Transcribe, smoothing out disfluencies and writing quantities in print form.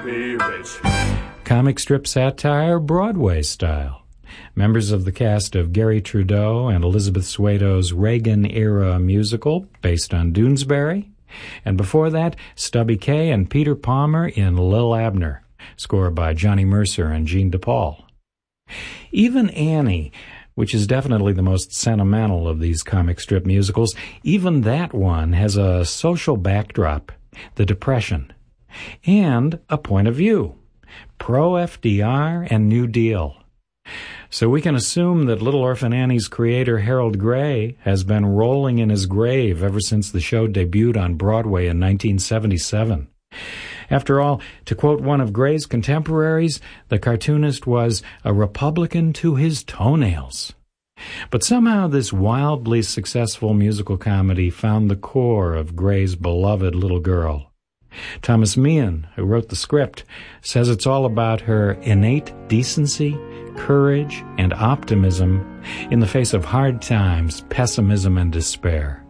be rich. Comic strip satire, Broadway style. Members of the cast of Gary Trudeau and Elizabeth Swado's Reagan-era musical based on Doonesbury. And before that, Stubby Kaye and Peter Palmer in Lil Abner, score by Johnny Mercer and Gene DePaul. Even Annie, which is definitely the most sentimental of these comic strip musicals, even that one has a social backdrop, the Depression, and a point of view, pro-FDR and New Deal. So we can assume that Little Orphan Annie's creator, Harold Gray, has been rolling in his grave ever since the show debuted on Broadway in 1977. After all, to quote one of Gray's contemporaries, the cartoonist was a Republican to his toenails. But somehow this wildly successful musical comedy found the core of Gray's beloved little girl. Thomas Meehan, who wrote the script, says it's all about her innate decency, courage, and optimism in the face of hard times, pessimism, and despair.